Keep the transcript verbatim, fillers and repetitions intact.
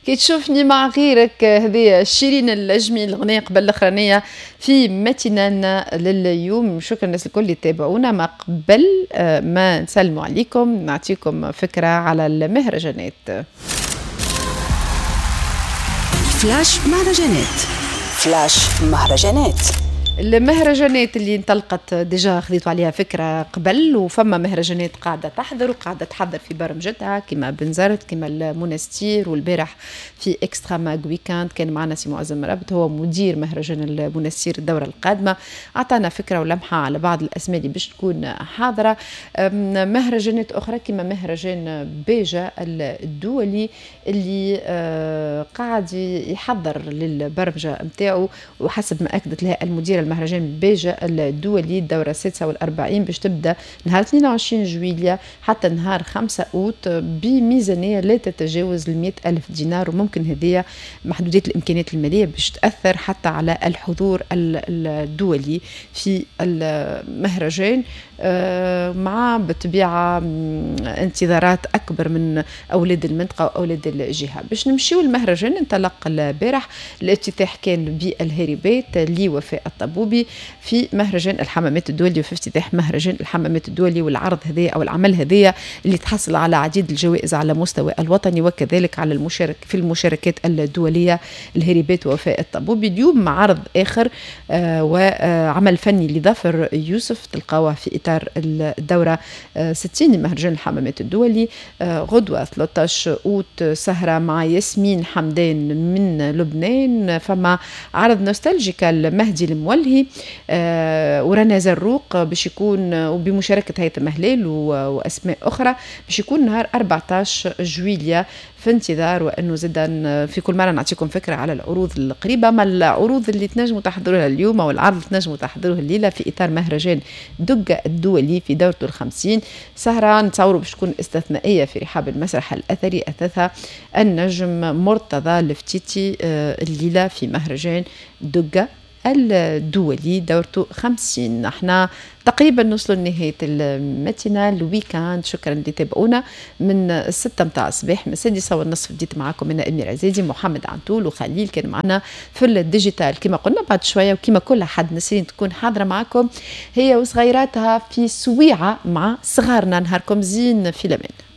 كي تشوفني مع غيرك هذه شيرين الجميل الأغنية قبل الأخرانية في متنانا لليوم. شكرا الناس الكل اللي تابعونا. ما قبل ما نسلموا عليكم نعطيكم فكرة على المهرجانات. فلاش مهرجانات. فلاش مهرجانات. المهرجانات اللي انطلقت ديجا خذيتوا عليها فكرة قبل، وفما مهرجانات قاعدة تحضر وقاعدة تحضر في برمجتها كما بنزرت كما المنستير. والبارح في اكسترا ماج ويكاند كان معنا سي معزم ربط هو مدير مهرجان المنستير الدورة القادمة، أعطانا فكرة ولمحة على بعض الأسماء اللي باش تكون حاضرة. مهرجانات أخرى كما مهرجان بيجا الدولي اللي قاعد يحضر للبرمجة متاعه، وحسب ما أكدت لها المدير مهرجان بيجا الدولي الدورة السادسة والأربعين باش تبدأ نهار اثنين وعشرين جويلية حتى نهار خمسة أوت بميزانية لا تتجاوز المئة ألف دينار، وممكن هذه محدودية الإمكانيات المالية باش تأثر حتى على الحضور الدولي في المهرجان، مع بالطبيعة انتظارات أكبر من أولاد المنطقة وأولاد الجهة. باش نمشيو المهرجان انطلق البارح. الافتتاح كان بالهريبات لوفاء الطبوبي في مهرجان الحمامات الدولي، وفي افتتاح مهرجان الحمامات الدولي. والعرض هذا أو العمل هذايا اللي تحصل على عديد الجوائز على مستوى الوطني وكذلك على المشارك في المشاركات الدولية الهريبات ووفاء الطبوبي. اليوم معرض آخر آه وعمل فني لظفر يوسف تلقاوه في إطار الدورة ستين مهرجان الحمامات الدولي. آه غدوة ثلاثة عشر أوت سهرة مع ياسمين حمدان من لبنان، فما عرض نوستالجيكا مهدي المولهي آه ورنا زروق باش يكون وبمشاركة هيثم هلال وأسماء أخرى باش يكون نهار أربعة عشر جويلية في انتظار. وأنه زدا في كل مرة نعطيكم فكرة على العروض القريبة، ما العروض اللي تنجموا تحضروها اليوم أو العرض اللي تنجموا تحضروه الليلة في إطار مهرجان دقة الدولي في دورته الخمسين. سهرة نتصوروا باش تكون استثنائية في رحاب المسرح الأثري أثاثها النجم مرتضى الفتيتي آه الليلة في مهرجان دقة الدولي دورته خمسين. احنا تقريبا نوصلوا لنهاية الماتينال الويكاند. شكرا اللي تابعونا من الستة متاع الصباح من السادسة والنصف. بديت معاكم أنا أمير عزيزي، محمد عنتول وخليل كان معنا في الديجيتال كما قلنا بعد شوية، وكما كل حد نسرين تكون حاضرة معاكم هي وصغيراتها في سويعة مع صغارنا. نهاركم زين في الأمان.